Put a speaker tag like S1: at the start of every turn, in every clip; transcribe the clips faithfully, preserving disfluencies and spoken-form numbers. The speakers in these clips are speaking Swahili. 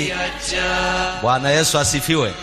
S1: Bwana Yesu asifiwe.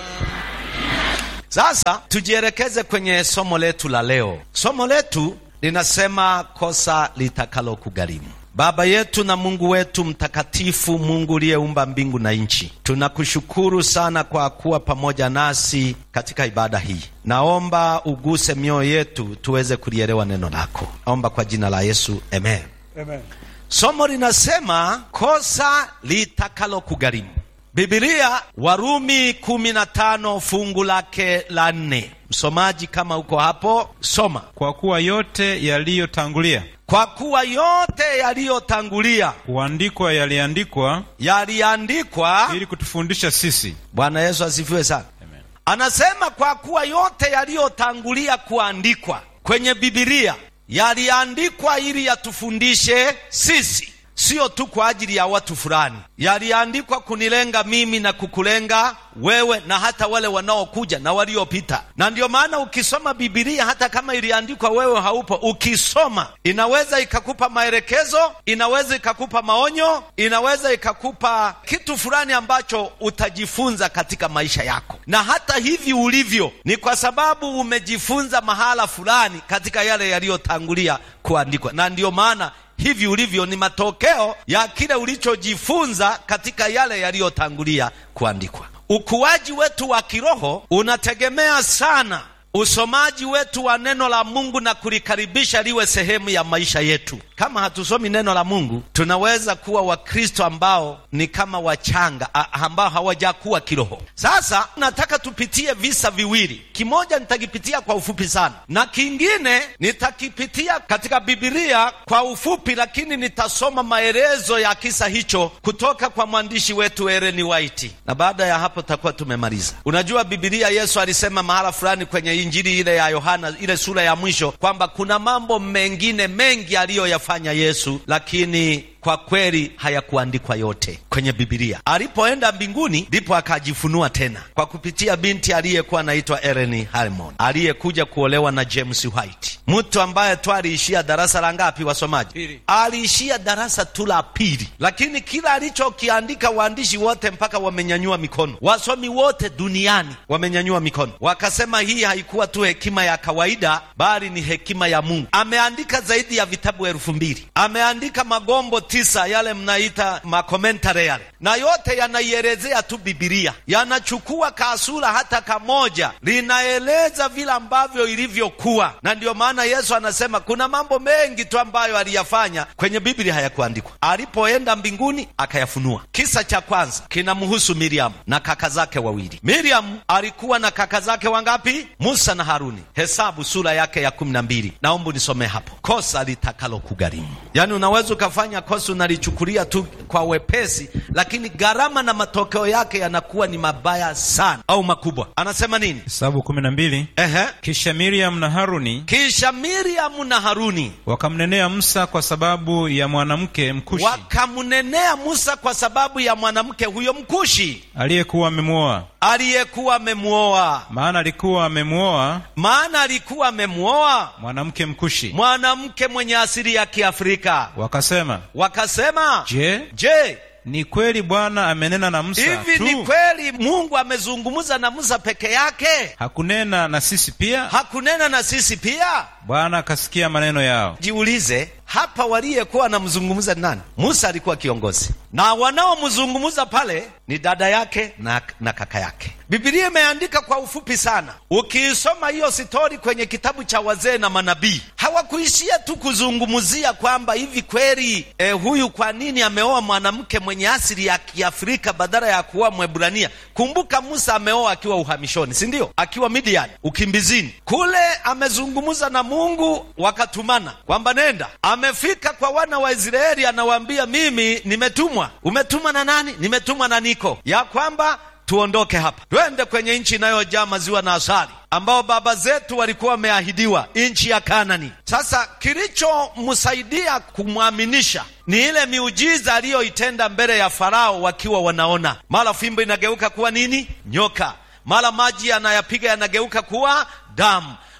S1: Sasa tujielekeze kwenye somo letu la leo. Somo letu linasema kosa litakalo kugharimu. Baba yetu na Mungu wetu mtakatifu, Mungu uliyeumba mbingu na nchi, tunakushukuru sana kwa kuwa pamoja nasi katika ibada hii. Naomba uguse mioyo yetu tuweze kulielewa neno lako. Naomba kwa jina la Yesu, amen.
S2: Amen.
S1: Somo linasema kosa litakalo kugharimu. Biblia, Warumi kumi na tano fungu lake la nne. Msomaji kama uko hapo, soma.
S2: Kwa kuwa yote yaliyotangulia
S1: Kwa kuwa yote yaliyotangulia
S2: kuandikwa yaliandikwa
S1: yaliandikwa
S2: ili kutufundisha sisi.
S1: Bwana Yesu asifiwe sana.
S2: Amen.
S1: Anasema kwa kuwa yote yaliyotangulia kuandikwa kwenye Biblia yaliandikwa ili yatufundishe sisi, sio tu kwa ajili ya watu fulani. Yaliandikwa kunilenga mimi na kukulenga wewe na hata wale wanaokuja na waliopita. Na ndio maana ukisoma Biblia, hata kama iliandikwa wewe haupo, ukisoma inaweza ikakupa maelekezo, inaweza ikakupa maonyo, inaweza ikakupa kitu fulani ambacho utajifunza katika maisha yako. Na hata hivi ulivyo ni kwa sababu umejifunza mahala fulani katika yale yaliyotangulia kuandikwa. Na ndio maana hivi ulivyo ni matokeo ya kile ulichojifunza katika yale yaliyotangulia kuandikwa. Ukuaji wetu wa kiroho unategemea sana usomaji wetu wa neno la Mungu na kulikaribisha liwe sehemu ya maisha yetu. Kama hatusomi neno la Mungu, tunaweza kuwa Wakristo ambao ni kama wachanga ambao hawajakuwa kiroho. Sasa nataka tupitie visa viwili. Kimoja nitakipitia kwa ufupi sana, na kingine nitakipitia katika Biblia kwa ufupi, lakini nitasoma maelezo ya kisa hicho kutoka kwa mwandishi wetu Ellen White, na baada ya hapo tutakuwa tumemaliza. Unajua Biblia, Yesu alisema mahala fulani kwenye Injili ile ya Yohana, ile sura ya mwisho, kwamba kuna mambo mengine mengi aliyoyafanya Yesu, lakini kwa kweli hayakuandikwa yote kwenye Biblia. Alipoenda mbinguni ndipo akajifunua tena kwa kupitia binti aliyekuwa anaitwa Ellen Harmon, aliyekuja kuolewa na James White, mtu ambaye tu aliishia darasa la ngapi wasomaji? Pili. Aliishia darasa tu la pili, lakini kila alichokiandika waandishi wote mpaka wamenyanyua mikono. Wasomi wote duniani wamenyanyua mikono, wakasema hii haikuwa tu hekima ya kawaida, bali ni hekima ya Mungu. Ameandika zaidi ya vitabu elfu mbili. Ameandika magombo tisa, yale mnaita makomentari yale, na yote yanaielezea tu Biblia. Yanachukua kasura hata kamoja, linaeleza vile ambavyo ilivyokuwa. Na ndio maana Yesu anasema kuna mambo mengi tu ambayo aliyafanya kwenye Biblia hayakuandikwa. Alipoenda mbinguni akayafunua. Kisa cha kwanza kinamhusu Miriam na kaka zake wawili. Miriam alikuwa na kaka zake wangapi? Musa na Haruni. Hesabu sura yake ya kumi na mbili. Naomba nisome hapo. Kosa litakalo kugharimu. Yaani unaweza ukafanya kosa unalichukulia tu kwa wepesi, lakini gharama na matokeo yake yanakuwa ni mabaya sana au makubwa. Anasema nini?
S2: Hesabu kumi na mbili.
S1: Ehe.
S2: Kisha Miriam na Haruni
S1: Kisha Miriam na Haruni
S2: wakamnenea Musa kwa sababu ya mwanamke Mkushi.
S1: Wakamnenea Musa kwa sababu ya mwanamke huyo Mkushi
S2: aliyekuwa amemuoa.
S1: Aliyekuwa amemuoa.
S2: Maana alikuwa amemuoa
S1: Maana alikuwa amemuoa
S2: mwanamke Mkushi,
S1: mwanamke mwenye asili ya Kiafrika.
S2: Wakasema,
S1: Wakasema,
S2: Je,
S1: Je,
S2: ni kweli Bwana amenena na Musa
S1: hivi
S2: tu?
S1: Ni kweli Mungu amezungumza na Musa peke yake?
S2: Hakunena na sisi pia?
S1: Hakunena na sisi pia?
S2: Bwana akasikia maneno yao.
S1: Jiulize, hapa waliyekuwa wanamzungumza nani? Musa alikuwa kiongozi, na wanaomzungumza pale ni dada yake na, na kaka yake. Biblia imeandika kwa ufupi sana. Ukiisoma hiyo story kwenye kitabu cha Wazee na Manabii, hawakuishia tu kuzungumzia kwamba hivi kweli eh, huyu kwa nini ameoa mwanamke mwenye asili ya Kiafrika badala ya kuoa Mwebrania. Kumbuka Musa ameoa akiwa uhamishoni, si ndio? Akiwa Midian, ukimbizini kule. Amezungumza na Mungu, wakatumana kwamba nenda. Amefika kwa wana wa Israeli, anawaambia mimi nimetumwa. Umetumwa na nani? Nimetumwa na Niko, ya kwamba tuondoke hapa twende kwenye nchi inayojaa maziwa na asali, ambao baba zetu walikuwa wameahidiwa, nchi ya Kanani. Sasa kilichomsaidia kumwaminisha ni ile miujiza aliyoitenda mbele ya Farao wakiwa wanaona. Mara fimbo inageuka kuwa nini? Nyoka. Mara maji yanayapiga yanageuka kuwa damu.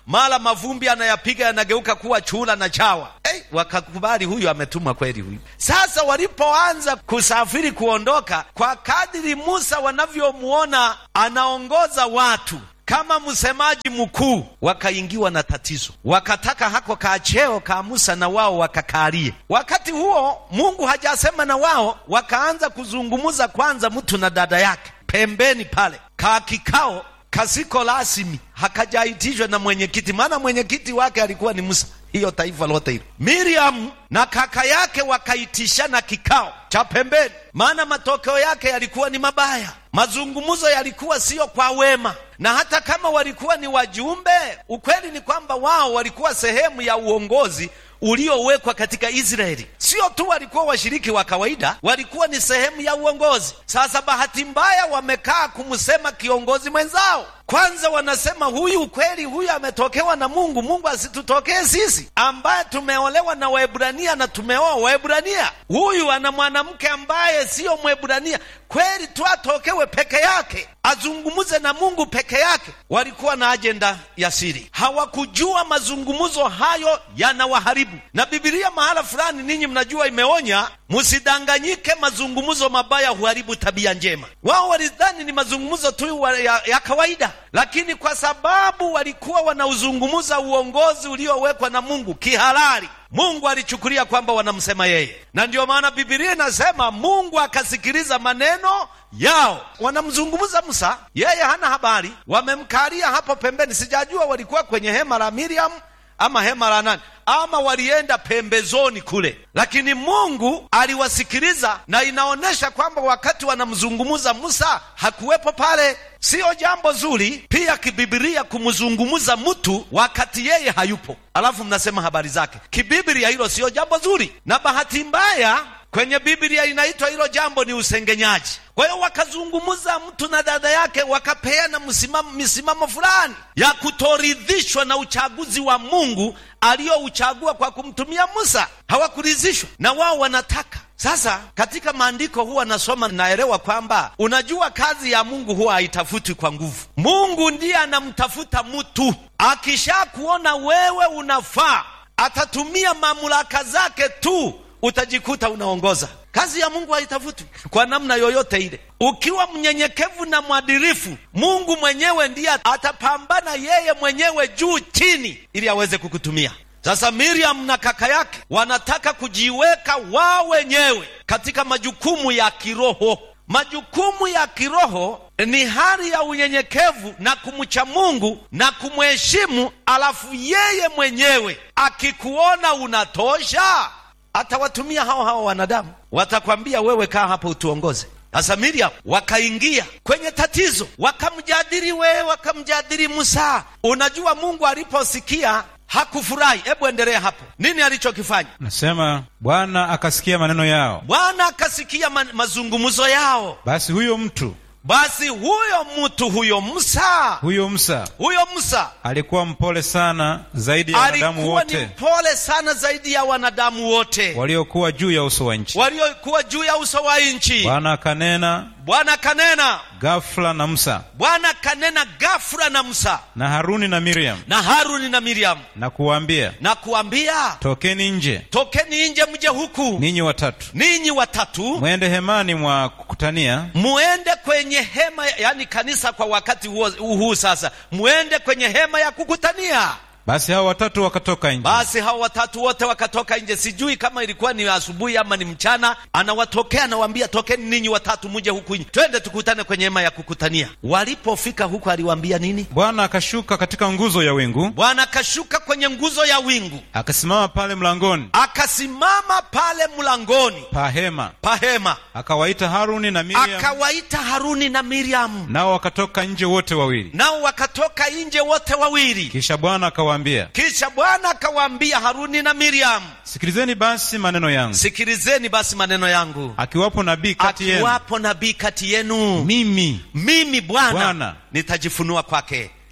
S1: mara mavumbi anayapiga yanageuka kuwa chura na chawa. Hey, wakakubali huyu ametumwa kweli huyu. Sasa walipoanza kusafiri kuondoka, kwa kadiri Musa wanavyomuona anaongoza watu kama msemaji mkuu, wakaingiwa na tatizo, wakataka hako kacheo ka Musa na wao wakakalie. Wakati huo Mungu hajasema na wao, wakaanza kuzungumuza kwanza mtu na dada yake pembeni pale ka kikao kasiko rasmi, hakajaitishwa na mwenyekiti, maana mwenyekiti wake alikuwa ni Musa, hiyo taifa lote hilo. Miriam na kaka yake wakaitishana kikao cha pembeni, maana matokeo yake yalikuwa ni mabaya. Mazungumzo yalikuwa sio kwa wema, na hata kama walikuwa ni wajumbe, ukweli ni kwamba wao walikuwa sehemu ya uongozi uliowekwa katika Israeli. Sio tu walikuwa washiriki wa kawaida, walikuwa ni sehemu ya uongozi. Sasa bahati mbaya wamekaa kumsema kiongozi mwenzao. Kwanza wanasema huyu kweli huyu ametokewa na Mungu, Mungu asitutokee sisi ambaye tumeolewa na Waebrania na tumeoa Waebrania. Huyu ana mwanamke ambaye sio Mwebrania, kweli tu atokewe peke yake, azungumuze na Mungu peke yake. Walikuwa na ajenda ya siri, hawakujua mazungumzo hayo yanawaharibu. Na Biblia mahala fulani, ninyi mnajua, imeonya msidanganyike, mazungumzo mabaya huharibu tabia njema. Wao walidhani ni mazungumzo tu ya, ya kawaida, lakini kwa sababu walikuwa wanauzungumuza uongozi uliowekwa na Mungu kihalali, Mungu alichukulia kwamba wanamsema yeye. Na ndio maana Biblia inasema Mungu akasikiliza maneno yao. Wanamzungumuza Musa, yeye hana habari, wamemkalia hapo pembeni. Sijajua walikuwa kwenye hema la Miriam ama hema la nani, ama walienda pembezoni kule, lakini Mungu aliwasikiliza, na inaonesha kwamba wakati wanamzungumuza Musa hakuwepo pale. Sio jambo zuri pia kibiblia kumzungumuza mtu wakati yeye hayupo, alafu mnasema habari zake. Kibiblia hilo sio jambo zuri, na bahati mbaya kwenye Biblia inaitwa hilo jambo ni usengenyaji. Kwa hiyo wakazungumuza mtu na dada yake, wakapeana msimamo misimamo fulani ya kutoridhishwa na uchaguzi wa Mungu aliyouchagua kwa kumtumia Musa. Hawakuridhishwa na wao wanataka. Sasa katika maandiko huwa nasoma, naelewa kwamba unajua kazi ya Mungu huwa haitafutwi kwa nguvu. Mungu ndiye anamtafuta mtu. Akishakuona wewe unafaa, atatumia mamlaka zake tu, utajikuta unaongoza. Kazi ya Mungu haitafutwi kwa namna yoyote ile. Ukiwa mnyenyekevu na mwadilifu, Mungu mwenyewe ndiye atapambana yeye mwenyewe juu chini ili aweze kukutumia. Sasa Miriam na kaka yake wanataka kujiweka wao wenyewe katika majukumu ya kiroho. Majukumu ya kiroho ni hali ya unyenyekevu na kumcha Mungu na kumheshimu, alafu yeye mwenyewe akikuona unatosha, atawatumia hao hao wanadamu, watakwambia wewe kaa hapo utuongoze. Sasa Miriam wakaingia kwenye tatizo, wakamjadili wewe, wakamjadili Musa. Unajua Mungu aliposikia hakufurahi. Hebu endelea hapo. Nini alichokifanya?
S2: Nasema Bwana akasikia maneno yao.
S1: Bwana akasikia ma mazungumzo yao.
S2: Basi huyo mtu
S1: Basi huyo mtu huyo Musa
S2: huyo Musa
S1: huyo Musa
S2: alikuwa mpole sana zaidi ya wanadamu wote.
S1: Alikuwa ni mpole sana zaidi ya wanadamu wote
S2: waliokuwa juu ya uso wa nchi.
S1: Waliokuwa juu ya uso wa nchi.
S2: Bwana kanena
S1: Bwana kanena
S2: ghafla na Musa.
S1: Bwana kanena ghafla na Musa
S2: na Haruni na Miriam.
S1: Na Haruni na Miriam.
S2: Na kuambia.
S1: Na kuambia.
S2: Tokeni nje.
S1: Tokeni nje mje huku.
S2: Ninyi watatu.
S1: Ninyi watatu.
S2: Muende hemani mwa kukutania.
S1: Muende kwenye hema, yani kanisa kwa wakati huo huu sasa. Muende kwenye hema ya kukutania.
S2: Basi hao watatu wakatoka nje.
S1: Basi hao watatu wote wakatoka nje. Sijui kama ilikuwa ni asubuhi ama ni mchana. Anawatokea, anawaambia tokeni ninyi watatu muje huku nje, twende tukutane kwenye hema ya kukutania. Walipofika huku aliwaambia nini?
S2: Bwana akashuka katika nguzo ya wingu.
S1: Bwana akashuka kwenye nguzo ya wingu.
S2: Akasimama pale mlangoni.
S1: Akasimama pale mlangoni
S2: pa hema.
S1: Pa hema.
S2: Akawaita Haruni na Miriam.
S1: Akawaita Haruni na Miriam.
S2: Nao wakatoka nje wote wawili.
S1: Nao wakatoka nje wote wawili.
S2: Kisha Bwana akawaambia.
S1: Kisha Bwana akawaambia Haruni na Miriam,
S2: sikilizeni basi maneno yangu.
S1: Sikilizeni basi maneno yangu.
S2: Akiwapo nabii kati yenu.
S1: Akiwapo nabii kati yenu.
S2: Mimi.
S1: Mimi Bwana nitajifunua kwake.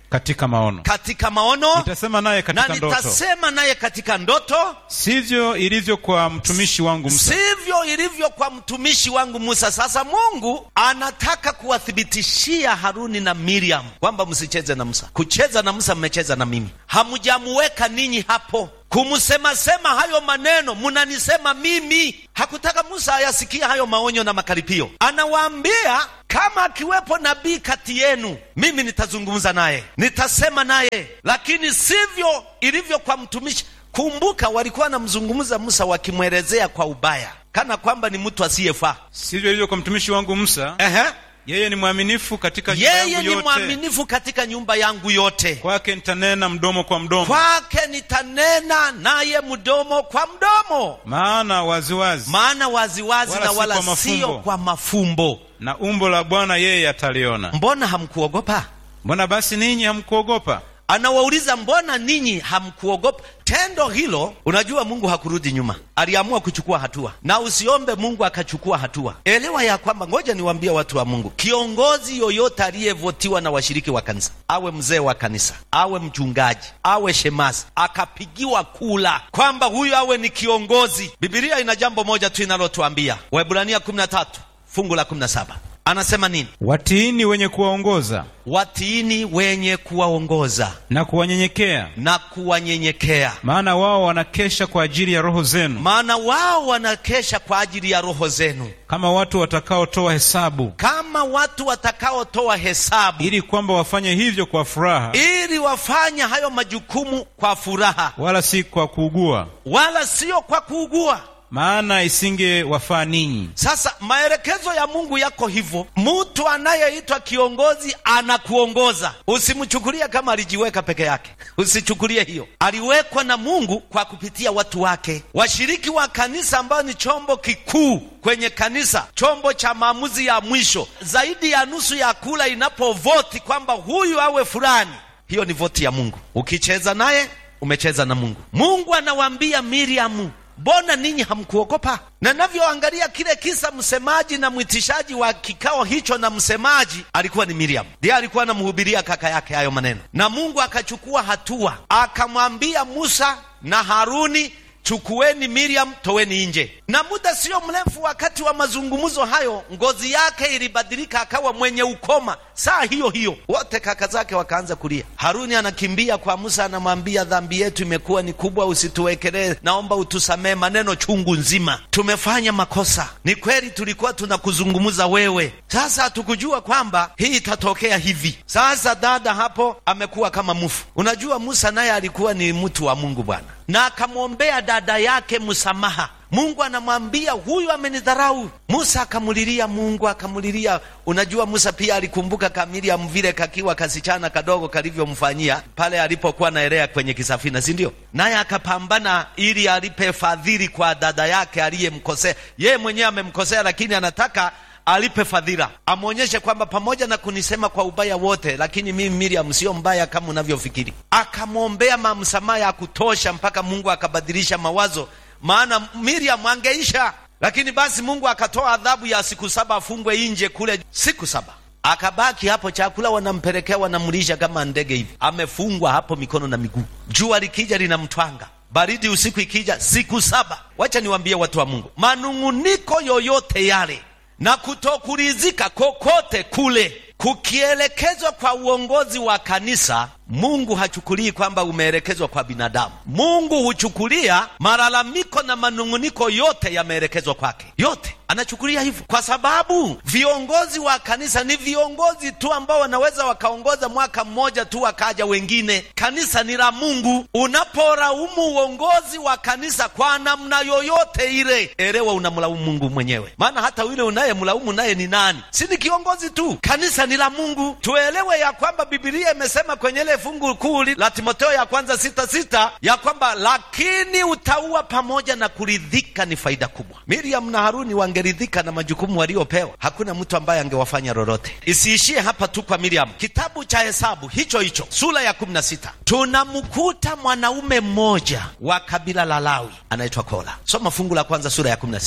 S2: katika maono.
S1: Katika maono.
S2: Nitasema naye katika
S1: na
S2: ndoto.
S1: nitasema naye katika ndoto.
S2: Sivyo ilivyo kwa mtumishi wangu Musa.
S1: Sivyo ilivyo kwa mtumishi wangu Musa. Sasa Mungu anataka kuwathibitishia Haruni na Miriam kwamba msicheze na Musa. Kucheza na Musa mmecheza na mimi. Hamujamuweka ninyi hapo kumusema sema hayo maneno, munanisema mimi. Hakutaka Musa ayasikia hayo maonyo na makaripio. Anawaambia kama akiwepo nabii kati yenu, mimi nitazungumza naye, nitasema naye, lakini sivyo ilivyo kwa mtumishi. Kumbuka walikuwa wanamzungumza Musa wakimwelezea kwa ubaya, kana kwamba ni mtu asiyefaa.
S2: Sivyo ilivyo kwa mtumishi wangu Musa.
S1: Ehe.
S2: Yeye ni mwaminifu katika nyumba yangu yote.
S1: Yeye ni mwaminifu katika nyumba yangu yote.
S2: Kwake nitanena mdomo kwa mdomo.
S1: Kwake nitanena naye mdomo kwa mdomo.
S2: Maana waziwazi.
S1: Maana waziwazi wala na wala si sio kwa mafumbo.
S2: Na umbo la Bwana yeye ataliona.
S1: Mbona hamkuogopa?
S2: Mbona basi ninyi hamkuogopa?
S1: Anawauliza mbona ninyi hamkuogopa? Tendo hilo, unajua Mungu hakurudi nyuma. Aliamua kuchukua hatua. Na usiombe Mungu akachukua hatua. Elewa ya kwamba, ngoja niwaambie watu wa Mungu, kiongozi yoyote aliyevotiwa na washiriki wa kanisa, awe mzee wa kanisa, awe mchungaji, awe shemasi, akapigiwa kula kwamba huyu awe ni kiongozi, Biblia ina jambo moja tu inalotuambia. Waebrania kumi na tatu fungu la kumi na saba. Anasema nini?
S2: Watiini wenye kuwaongoza.
S1: Watiini wenye kuwaongoza.
S2: Na kuwanyenyekea.
S1: Na kuwanyenyekea.
S2: Maana wao wanakesha kwa ajili ya roho zenu.
S1: Maana wao wanakesha kwa ajili ya roho zenu.
S2: Kama watu watakaotoa hesabu.
S1: Kama watu watakaotoa hesabu.
S2: Ili kwamba wafanye hivyo kwa furaha.
S1: Ili wafanye hayo majukumu kwa furaha.
S2: Wala si kwa kuugua.
S1: Wala sio kwa kuugua.
S2: Maana isinge wafaa ninyi.
S1: Sasa maelekezo ya Mungu yako hivyo. Mtu anayeitwa kiongozi anakuongoza. Usimchukulia kama alijiweka peke yake. Usichukulie hiyo. Aliwekwa na Mungu kwa kupitia watu wake. Washiriki wa kanisa ambao ni chombo kikuu kwenye kanisa, chombo cha maamuzi ya mwisho. Zaidi ya nusu ya kula inapovoti kwamba huyu awe fulani, hiyo ni voti ya Mungu. Ukicheza naye, umecheza na Mungu. Mungu anawaambia Miriamu, mbona ninyi hamkuogopa? Na navyoangalia kile kisa, msemaji na mwitishaji wa kikao hicho na msemaji alikuwa ni Miriam. Ndiye alikuwa anamhubiria kaka yake hayo maneno. Na Mungu akachukua hatua, akamwambia Musa na Haruni, chukueni Miriam, toweni nje. Na muda sio mrefu, wakati wa mazungumzo hayo, ngozi yake ilibadilika akawa mwenye ukoma. Saa hiyo hiyo wote kaka zake wakaanza kulia. Haruni anakimbia kwa Musa, anamwambia, dhambi yetu imekuwa ni kubwa, usituwekelee, naomba utusamee. Maneno chungu nzima, tumefanya makosa, ni kweli tulikuwa tunakuzungumza wewe, sasa hatukujua kwamba hii itatokea hivi. Sasa dada hapo amekuwa kama mufu. Unajua Musa naye alikuwa ni mtu wa Mungu Bwana, na akamwombea dada yake msamaha. Mungu anamwambia huyu amenidharau. Musa akamulilia Mungu, akamulilia. Unajua Musa pia alikumbuka Miriam vile kakiwa kasichana kadogo kalivyomfanyia pale alipokuwa naelea kwenye kisafina, si ndio? Naye akapambana ili alipe fadhili kwa dada yake aliyemkosea. Yeye mwenyewe amemkosea, lakini anataka alipe fadhila, amwonyeshe kwamba pamoja na kunisema kwa ubaya wote, lakini mimi Miriam sio mbaya kama unavyofikiri. Akamwombea msamaha ya kutosha mpaka Mungu akabadilisha mawazo, maana Miriam angeisha. Lakini basi Mungu akatoa adhabu ya siku saba afungwe nje kule siku saba. Akabaki hapo, chakula wanampelekea, wanamlisha kama ndege hivi. Amefungwa hapo mikono na miguu. Jua likija linamtwanga, baridi usiku ikija, siku saba. Wacha niwaambie watu wa Mungu, manunguniko yoyote yale na kutokuridhika kokote kule kukielekezwa kwa uongozi wa kanisa, Mungu hachukulii kwamba umeelekezwa kwa binadamu. Mungu huchukulia malalamiko na manunguniko yote yameelekezwa kwake, yote anachukulia hivyo, kwa sababu viongozi wa kanisa ni viongozi tu ambao wanaweza wakaongoza mwaka mmoja tu wakaja wengine. Kanisa ni la Mungu. Unaporaumu uongozi wa kanisa kwa namna yoyote ile, elewa unamlaumu Mungu mwenyewe, maana hata yule unayemlaumu naye ni nani? Si ni kiongozi tu. Kanisa ni la Mungu. Tuelewe ya kwamba Biblia imesema kwenye ile fungu kuu la Timotheo ya kwanza sita sita ya kwamba lakini utaua pamoja na kuridhika ni faida kubwa. Miriam na Haruni wangeridhika na majukumu waliopewa, hakuna mtu ambaye angewafanya lolote. Isiishie hapa tu kwa Miriam. Kitabu cha Hesabu hicho hicho sura ya kumi na sita tunamkuta mwanaume mmoja wa kabila la Lawi anaitwa Kora. Soma fungu la kwanza sura ya kumi na sita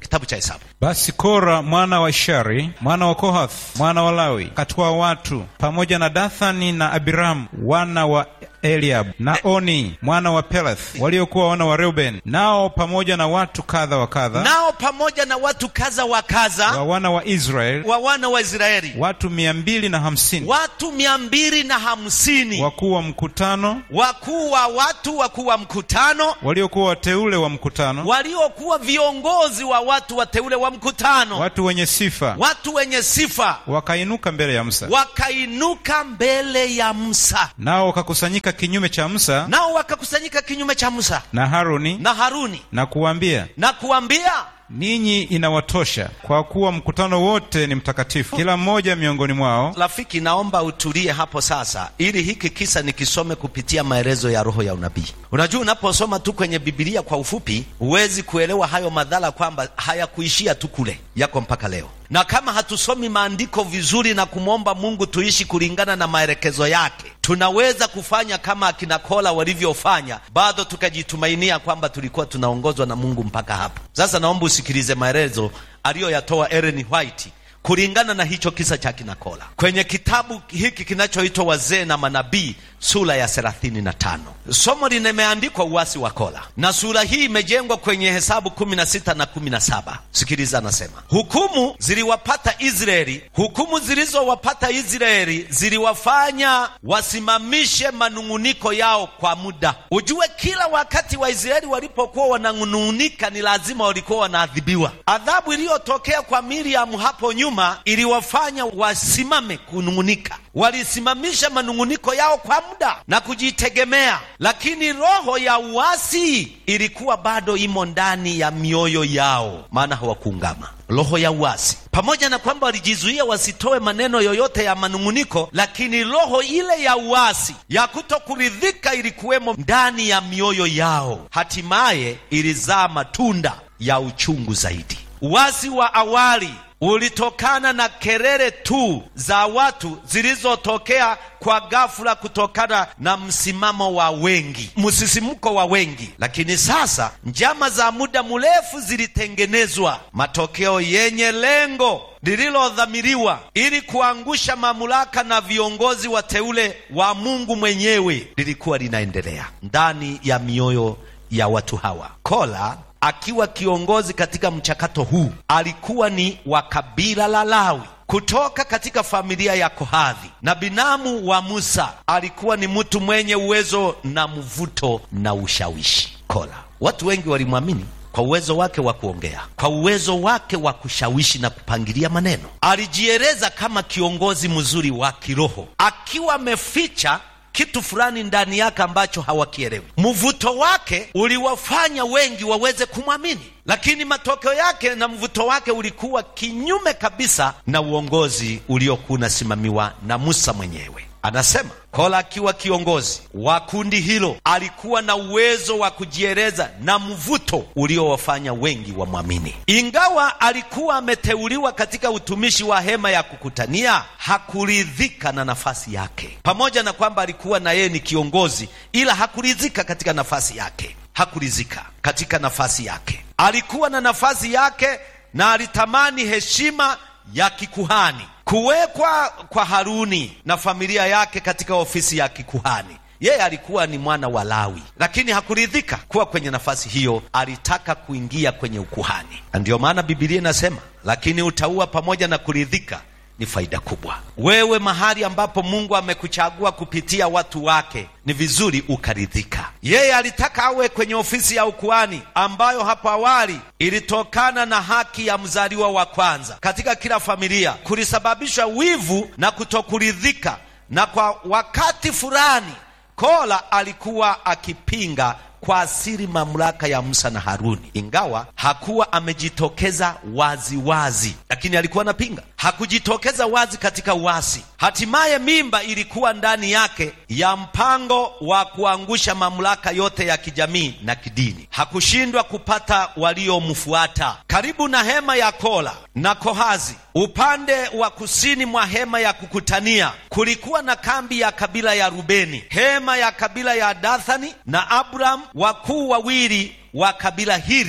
S1: kitabu cha Hesabu.
S2: Basi Kora mwana wa Ishari mwana wa Kohath mwana wa Lawi katwaa watu pamoja na Dathani na Abiramu wana wa Eliabu na Oni mwana wa Peleth waliokuwa wana wa Reuben, nao pamoja na watu kadha wa kadha
S1: nao pamoja na watu kadha wa kadha
S2: wa wana wa Israeli
S1: wa wana wa Israeli
S2: watu mia mbili na hamsini
S1: watu mia mbili na hamsini
S2: wakuu wa mkutano,
S1: wakuu wa watu, wakuu wa mkutano,
S2: waliokuwa wateule wa mkutano,
S1: waliokuwa viongozi wa watu wateule wa mkutano,
S2: watu wenye sifa,
S1: watu wenye sifa.
S2: Wakainuka mbele ya Musa,
S1: wakainuka mbele ya Musa,
S2: nao wakakusanyika kinyume cha Musa,
S1: nao wakakusanyika kinyume cha Musa
S2: na Haruni
S1: na Haruni
S2: na kuambia
S1: na kuambia
S2: ninyi inawatosha, kwa kuwa mkutano wote ni mtakatifu, kila mmoja miongoni mwao.
S1: Rafiki, naomba utulie hapo sasa, ili hiki kisa nikisome kupitia maelezo ya roho ya unabii. Unajua, unaposoma tu kwenye Biblia kwa ufupi, huwezi kuelewa hayo madhara, kwamba hayakuishia tu kule, yako mpaka leo. Na kama hatusomi maandiko vizuri na kumwomba Mungu tuishi kulingana na maelekezo yake, tunaweza kufanya kama akina Kora walivyofanya, bado tukajitumainia kwamba tulikuwa tunaongozwa na Mungu mpaka hapo. Sasa naomba usikilize maelezo aliyoyatoa Ellen White kulingana na hicho kisa cha kina Kora kwenye kitabu hiki kinachoitwa Wazee na Manabii, sura ya thelathini na tano. Somo limeandikwa uasi wa Kora, na sura hii imejengwa kwenye Hesabu kumi na sita na kumi na saba. Sikiliza, anasema hukumu ziliwapata Israeli, hukumu zilizowapata Israeli ziliwafanya wasimamishe manunguniko yao kwa muda. Ujue kila wakati wa Israeli walipokuwa wananung'unika, ni lazima walikuwa wanaadhibiwa. Adhabu iliyotokea kwa Miriam hapo nyuma iliwafanya wasimame kunung'unika. Walisimamisha manunguniko yao kwa muda na kujitegemea, lakini roho ya uasi ilikuwa bado imo ndani ya mioyo yao, maana hawakuungama. Roho ya uasi, pamoja na kwamba walijizuia wasitoe maneno yoyote ya manunguniko, lakini roho ile ya uasi ya kutokuridhika ilikuwemo ndani ya mioyo yao. Hatimaye ilizaa matunda ya uchungu zaidi. Uasi wa awali ulitokana na kelele tu za watu zilizotokea kwa ghafula kutokana na msimamo wa wengi, msisimko wa wengi. Lakini sasa njama za muda mrefu zilitengenezwa, matokeo yenye lengo lililodhamiriwa ili kuangusha mamlaka na viongozi wateule wa Mungu mwenyewe lilikuwa linaendelea ndani ya mioyo ya watu hawa. Kora akiwa kiongozi katika mchakato huu, alikuwa ni wa kabila la Lawi kutoka katika familia ya Kohathi na binamu wa Musa. Alikuwa ni mtu mwenye uwezo na mvuto na ushawishi. Kora, watu wengi walimwamini kwa uwezo wake wa kuongea, kwa uwezo wake wa kushawishi na kupangilia maneno. Alijieleza kama kiongozi mzuri wa kiroho, akiwa ameficha kitu fulani ndani yake ambacho hawakielewi. Mvuto wake uliwafanya wengi waweze kumwamini, lakini matokeo yake na mvuto wake ulikuwa kinyume kabisa na uongozi uliokuwa unasimamiwa na Musa mwenyewe. Anasema Kora akiwa kiongozi wa kundi hilo alikuwa na uwezo wa kujieleza na mvuto uliowafanya wengi wamwamini. Ingawa alikuwa ameteuliwa katika utumishi wa hema ya kukutania, hakuridhika na nafasi yake. Pamoja na kwamba alikuwa na yeye ni kiongozi, ila hakuridhika katika nafasi yake. Hakuridhika katika nafasi yake. Alikuwa na nafasi yake na alitamani heshima ya kikuhani, kuwekwa kwa Haruni na familia yake katika ofisi ya kikuhani. Yeye alikuwa ni mwana wa Lawi, lakini hakuridhika kuwa kwenye nafasi hiyo. Alitaka kuingia kwenye ukuhani. Ndiyo maana Biblia inasema, lakini utauwa pamoja na kuridhika ni faida kubwa. Wewe mahali ambapo Mungu amekuchagua kupitia watu wake, ni vizuri ukaridhika. Yeye alitaka awe kwenye ofisi ya ukuhani, ambayo hapo awali ilitokana na haki ya mzaliwa wa kwanza katika kila familia. Kulisababisha wivu na kutokuridhika, na kwa wakati fulani Kora alikuwa akipinga kwa asili mamlaka ya Musa na Haruni, ingawa hakuwa amejitokeza wazi wazi, lakini alikuwa anapinga. Hakujitokeza wazi katika uasi. Hatimaye mimba ilikuwa ndani yake ya mpango wa kuangusha mamlaka yote ya kijamii na kidini. Hakushindwa kupata waliomfuata. Karibu na hema ya Kora na Kohathi, upande wa kusini mwa hema ya kukutania, kulikuwa na kambi ya kabila ya Rubeni, hema ya kabila ya Dathani na Abraham, wakuu wawili wa kabila hili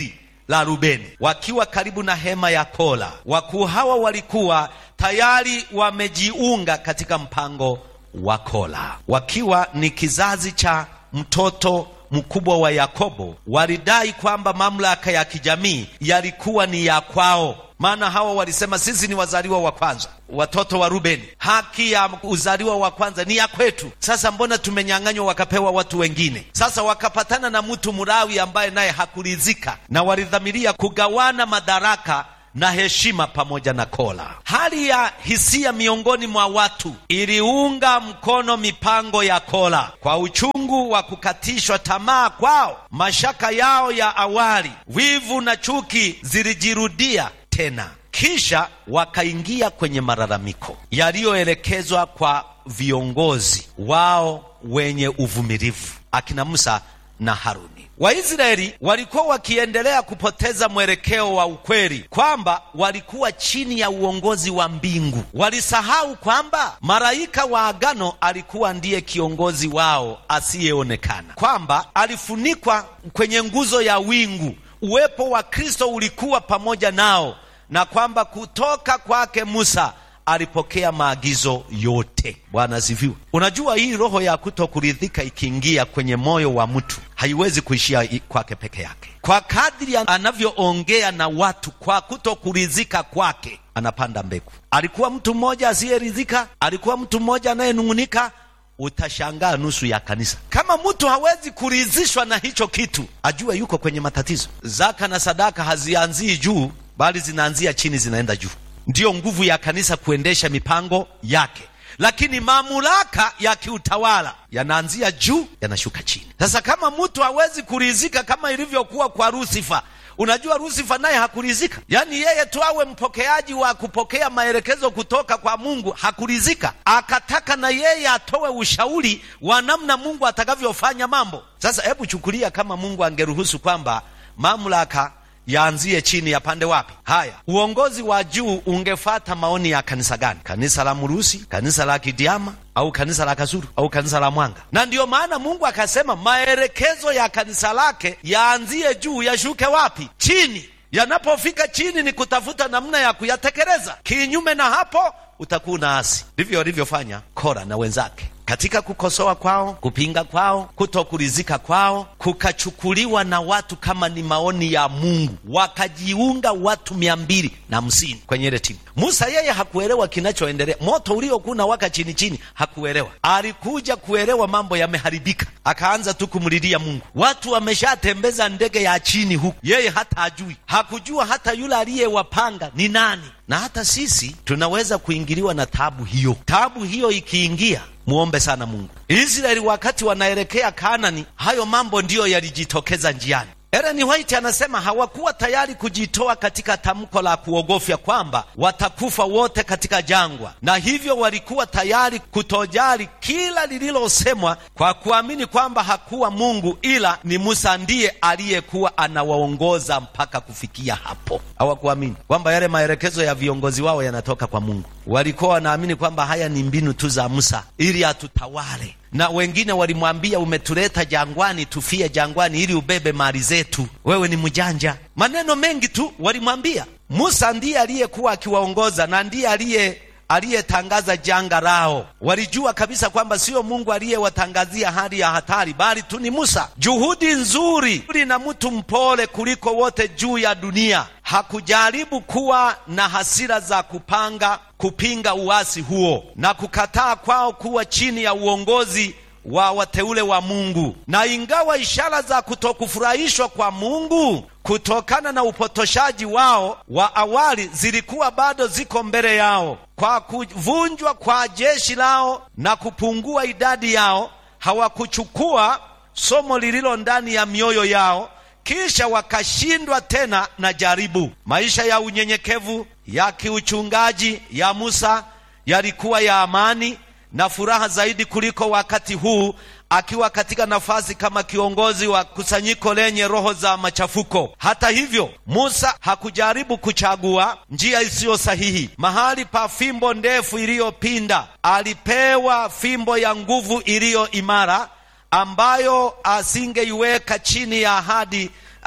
S1: la Rubeni, wakiwa karibu na hema ya Kora. Wakuu hawa walikuwa tayari wamejiunga katika mpango wa Kora, wakiwa ni kizazi cha mtoto mkubwa wa Yakobo. Walidai kwamba mamlaka ya kijamii yalikuwa ni ya kwao, maana hawa walisema sisi ni wazaliwa wa kwanza, watoto wa Rubeni, haki ya uzaliwa wa kwanza ni ya kwetu. Sasa mbona tumenyang'anywa wakapewa watu wengine? Sasa wakapatana na mtu Mlawi ambaye naye hakuridhika, na walidhamiria kugawana madaraka na heshima pamoja na Kora. Hali ya hisia miongoni mwa watu iliunga mkono mipango ya Kora. Kwa uchungu wa kukatishwa tamaa kwao, mashaka yao ya awali, wivu na chuki zilijirudia tena. Kisha wakaingia kwenye malalamiko yaliyoelekezwa kwa viongozi wao wenye uvumilivu, akina Musa na Haruni. Waisraeli walikuwa wakiendelea kupoteza mwelekeo wa ukweli kwamba walikuwa chini ya uongozi wa mbingu. Walisahau kwamba malaika wa agano alikuwa ndiye kiongozi wao asiyeonekana, kwamba alifunikwa kwenye nguzo ya wingu. Uwepo wa Kristo ulikuwa pamoja nao, na kwamba kutoka kwake Musa alipokea maagizo yote. Bwana asifiwe. Unajua, hii roho ya kutokuridhika ikiingia kwenye moyo wa mtu haiwezi kuishia kwake peke yake. Kwa kadri anavyoongea na watu kwa kutokuridhika kwake, anapanda mbegu. Alikuwa mtu mmoja asiyeridhika, alikuwa mtu mmoja anayenung'unika. Utashangaa nusu ya kanisa. Kama mtu hawezi kuridhishwa na hicho kitu, ajue yuko kwenye matatizo. Zaka na sadaka hazianzii juu, bali zinaanzia chini, zinaenda juu. Ndiyo nguvu ya kanisa kuendesha mipango yake, lakini mamlaka ya kiutawala yanaanzia juu, yanashuka chini. Sasa kama mtu hawezi kuridhika kama ilivyokuwa kwa Lusifa, unajua Lusifa naye hakuridhika. Yaani yeye tu awe mpokeaji wa kupokea maelekezo kutoka kwa Mungu, hakuridhika. Akataka na yeye atoe ushauri wa namna Mungu atakavyofanya mambo. Sasa hebu chukulia kama Mungu angeruhusu kwamba mamlaka yaanzie chini, ya pande wapi? Haya, uongozi wa juu ungefata maoni ya kanisa gani? Kanisa la Murusi, kanisa la Kidiama, au kanisa la Kasuru, au kanisa la Mwanga? Na ndiyo maana Mungu akasema maelekezo ya kanisa lake yaanzie juu, yashuke wapi? Chini. Yanapofika chini ni kutafuta namna ya kuyatekeleza. Kinyume na hapo utakuwa unaasi. Ndivyo walivyofanya Kora na wenzake. Katika kukosoa kwao, kupinga kwao, kutokuridhika kwao, kukachukuliwa na watu kama ni maoni ya Mungu. Wakajiunga watu mia mbili na hamsini kwenye ile timu. Musa yeye hakuelewa kinachoendelea. Moto uliokuwa unawaka chini chini hakuelewa. Alikuja kuelewa mambo yameharibika, akaanza tu kumlilia Mungu. Watu wameshatembeza ndege ya chini huku, yeye hata ajui. Hakujua hata yule aliyewapanga ni nani. Na hata sisi tunaweza kuingiliwa na tabu hiyo. Tabu hiyo ikiingia, muombe sana Mungu. Israeli wakati wanaelekea Kanaani, hayo mambo ndiyo yalijitokeza njiani. Ellen White anasema hawakuwa tayari kujitoa katika tamko la kuogofya kwamba watakufa wote katika jangwa, na hivyo walikuwa tayari kutojali kila lililosemwa kwa kuamini kwamba hakuwa Mungu ila ni Musa ndiye aliyekuwa anawaongoza mpaka kufikia hapo. Hawakuamini kwamba yale maelekezo ya viongozi wao yanatoka kwa Mungu. Walikuwa wanaamini kwamba haya ni mbinu tu za Musa ili atutawale. Na wengine walimwambia, umetuleta jangwani tufie jangwani ili ubebe mali zetu, wewe ni mjanja. Maneno mengi tu walimwambia. Musa ndiye aliyekuwa akiwaongoza na ndiye aliye aliyetangaza janga lao. Walijua kabisa kwamba sio Mungu aliyewatangazia hali ya hatari, bali tu ni Musa. Juhudi nzuri na mtu mpole kuliko wote juu ya dunia hakujaribu kuwa na hasira za kupanga kupinga uasi huo na kukataa kwao kuwa chini ya uongozi wa wateule wa Mungu. Na ingawa ishara za kutokufurahishwa kwa Mungu kutokana na upotoshaji wao wa awali zilikuwa bado ziko mbele yao, kwa kuvunjwa kwa jeshi lao na kupungua idadi yao, hawakuchukua somo lililo ndani ya mioyo yao, kisha wakashindwa tena na jaribu. Maisha ya unyenyekevu ya kiuchungaji ya Musa yalikuwa ya amani na furaha zaidi kuliko wakati huu akiwa katika nafasi kama kiongozi wa kusanyiko lenye roho za machafuko. Hata hivyo, Musa hakujaribu kuchagua njia isiyo sahihi. Mahali pa fimbo ndefu iliyopinda, alipewa fimbo ya nguvu iliyo imara ambayo asingeiweka chini ya ahadi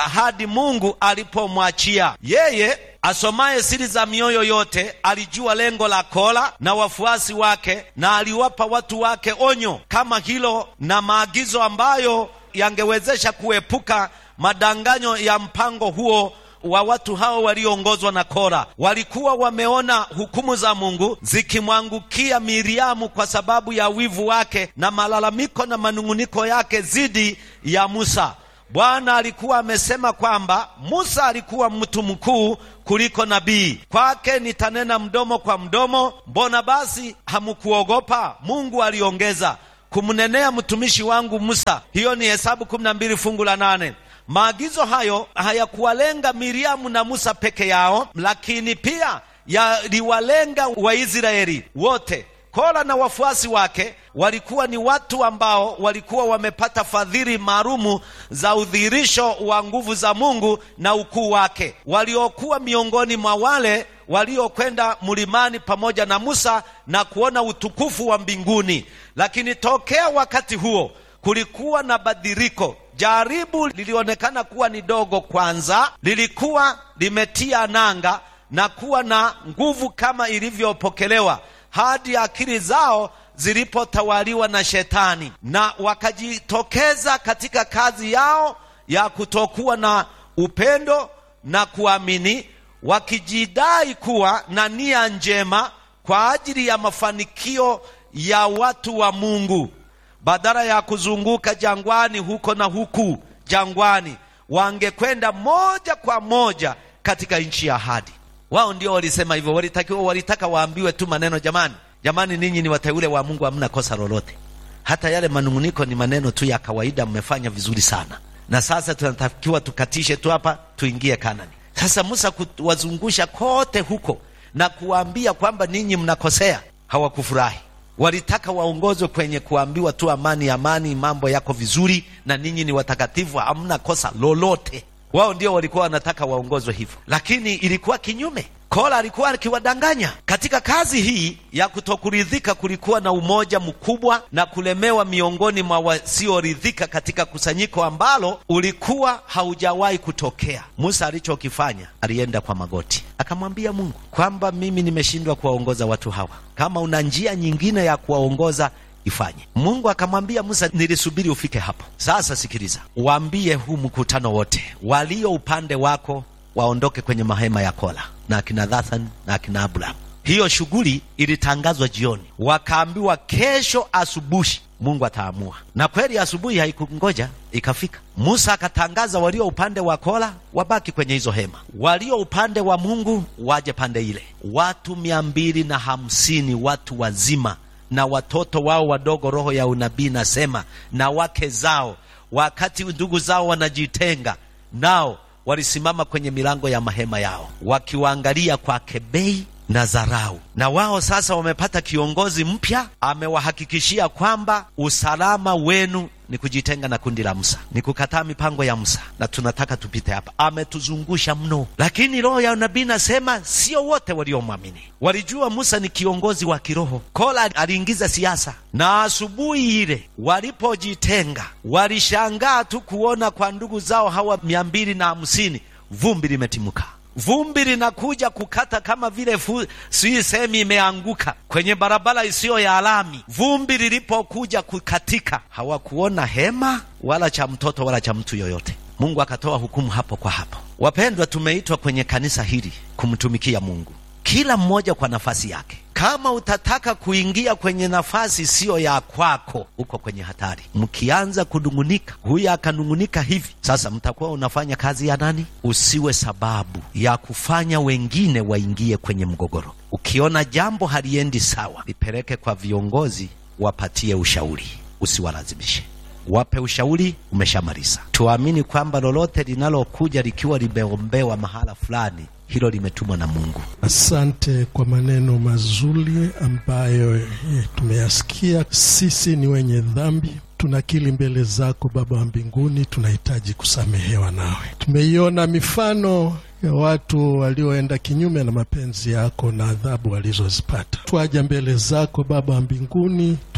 S1: hadi Mungu alipomwachia yeye. Asomaye siri za mioyo yote alijua lengo la Kora na wafuasi wake, na aliwapa watu wake onyo kama hilo na maagizo ambayo yangewezesha kuepuka madanganyo ya mpango huo wa watu hao walioongozwa na Kora. Walikuwa wameona hukumu za Mungu zikimwangukia Miriamu kwa sababu ya wivu wake na malalamiko na manunguniko yake zidi ya Musa. Bwana alikuwa amesema kwamba Musa alikuwa mtu mkuu kuliko nabii. Kwake nitanena mdomo kwa mdomo, mbona basi hamkuogopa? Mungu aliongeza, kumnenea mtumishi wangu Musa. Hiyo ni Hesabu kumi na mbili fungu la nane. Maagizo hayo hayakuwalenga Miriamu na Musa peke yao, lakini pia yaliwalenga Waisraeli wote. Kora na wafuasi wake walikuwa ni watu ambao walikuwa wamepata fadhili maalumu za udhihirisho wa nguvu za Mungu na ukuu wake, waliokuwa miongoni mwa wale waliokwenda mlimani pamoja na Musa na kuona utukufu wa mbinguni. Lakini tokea wakati huo kulikuwa na badiliko. Jaribu lilionekana kuwa ni dogo kwanza, lilikuwa limetia nanga na kuwa na nguvu kama ilivyopokelewa, hadi akili zao zilipotawaliwa na Shetani, na wakajitokeza katika kazi yao ya kutokuwa na upendo na kuamini, wakijidai kuwa na nia njema kwa ajili ya mafanikio ya watu wa Mungu. Badala ya kuzunguka jangwani huko na huku jangwani, wangekwenda moja kwa moja katika nchi ya ahadi. Wao ndio walisema hivyo. Walitakiwa walitaka waambiwe tu maneno, jamani, jamani ninyi ni wateule wa Mungu, hamna kosa lolote. Hata yale manunguniko ni maneno tu ya kawaida, mmefanya vizuri sana. Na sasa tunatakiwa tukatishe tu hapa tuingie Kanani. Sasa Musa kuwazungusha kote huko na kuwaambia kwamba ninyi mnakosea, hawakufurahi. Walitaka waongozwe kwenye kuambiwa tu amani, amani, mambo yako vizuri na ninyi ni watakatifu, hamna kosa lolote. Wao ndio walikuwa wanataka waongozwe hivyo, lakini ilikuwa kinyume. Kora alikuwa akiwadanganya. Katika kazi hii ya kutokuridhika kulikuwa na umoja mkubwa na kulemewa miongoni mwa wasioridhika katika kusanyiko ambalo ulikuwa haujawahi kutokea. Musa alichokifanya, alienda kwa magoti akamwambia Mungu kwamba mimi nimeshindwa kuwaongoza watu hawa, kama una njia nyingine ya kuwaongoza ifanye. Mungu akamwambia Musa, nilisubiri ufike hapo. Sasa sikiliza, waambie huu mkutano wote walio upande wako waondoke kwenye mahema ya Kora na akina Dathan na akina Abiram. Hiyo shughuli ilitangazwa jioni, wakaambiwa kesho asubuhi Mungu ataamua. Na kweli asubuhi haikungoja, ikafika. Musa akatangaza walio upande wa Kora wabaki kwenye hizo hema, walio upande wa Mungu waje pande ile. Watu mia mbili na hamsini, watu wazima na watoto wao wadogo, roho ya unabii nasema, na wake zao, wakati ndugu zao wanajitenga nao, walisimama kwenye milango ya mahema yao wakiwaangalia kwa kebei na dharau. Na wao sasa wamepata kiongozi mpya, amewahakikishia kwamba usalama wenu ni kujitenga na kundi la Musa, ni kukataa mipango ya Musa, na tunataka tupite hapa. Ametuzungusha mno. Lakini roho ya unabii nasema sio wote waliomwamini. Walijua Musa ni kiongozi wa kiroho. Kora aliingiza siasa, na asubuhi ile walipojitenga walishangaa tu kuona kwa ndugu zao hawa mia mbili na hamsini vumbi limetimuka. Vumbi linakuja kukata kama vile sii semi imeanguka kwenye barabara isiyo ya lami. Vumbi lilipokuja kukatika, hawakuona hema wala cha mtoto wala cha mtu yoyote. Mungu akatoa hukumu hapo kwa hapo. Wapendwa, tumeitwa kwenye kanisa hili kumtumikia Mungu, kila mmoja kwa nafasi yake. Kama utataka kuingia kwenye nafasi siyo ya kwako, uko kwenye hatari. Mkianza kunungunika, huyu akanungunika hivi, sasa mtakuwa unafanya kazi ya nani? Usiwe sababu ya kufanya wengine waingie kwenye mgogoro. Ukiona jambo haliendi sawa, lipeleke kwa viongozi, wapatie ushauri, usiwalazimishe. Wape ushauri, umeshamaliza. Tuamini kwamba lolote linalokuja likiwa limeombewa mahala fulani, hilo limetumwa na Mungu.
S3: Asante kwa maneno mazuri ambayo eh, tumeyasikia. Sisi ni wenye dhambi, tunakiri mbele zako Baba wa mbinguni, tunahitaji kusamehewa nawe. Tumeiona mifano ya watu walioenda kinyume na mapenzi yako na adhabu walizozipata. Tuaja mbele zako Baba wa mbinguni,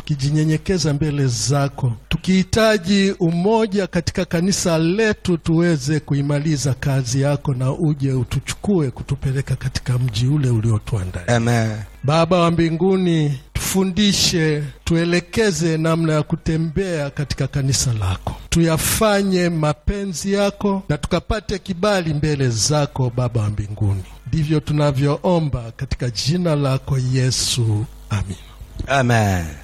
S3: tukijinyenyekeza mbele zako, tukihitaji umoja katika kanisa letu tuweze kuimaliza kazi yako, na uje utuchukue kutupeleka katika mji ule uliotuandalia.
S1: Amen.
S3: Baba wa mbinguni, tufundishe, tuelekeze namna ya kutembea katika kanisa lako, tuyafanye mapenzi yako na tukapate kibali mbele zako. Baba wa mbinguni, ndivyo tunavyoomba katika jina lako Yesu. Amin.
S1: Amen.